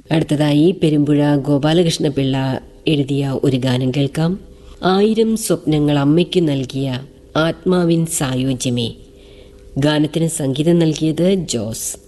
അടുത്തതായി പെരുമ്പുഴ ഗോപാലകൃഷ്ണപിള്ള എഴുതിയ ഒരു ഗാനം കേൾക്കാം. 1000 സ്വപ്നങ്ങൾ അമ്മയ്ക്ക് നൽകിയ ആത്മാവിൻ സായുജ്യമേ. ഗാനത്തിന് സംഗീതം നൽകിയത് ജോസ്.